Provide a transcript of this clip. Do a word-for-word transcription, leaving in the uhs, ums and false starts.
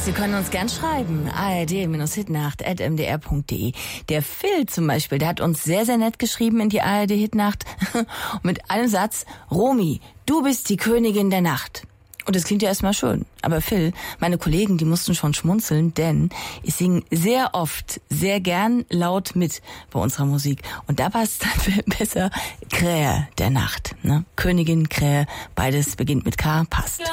Sie können uns gern schreiben. A R D Hitnacht at m d r punkt d e. Der Phil zum Beispiel, der hat uns sehr, sehr nett geschrieben in die A R D Hitnacht. Mit einem Satz: Romy, du bist die Königin der Nacht. Und das klingt ja erstmal schön. Aber Phil, meine Kollegen, die mussten schon schmunzeln, denn ich singe sehr oft, sehr gern laut mit bei unserer Musik. Und da passt dann besser Krähe der Nacht. Ne? Königin, Krähe, beides beginnt mit K, passt.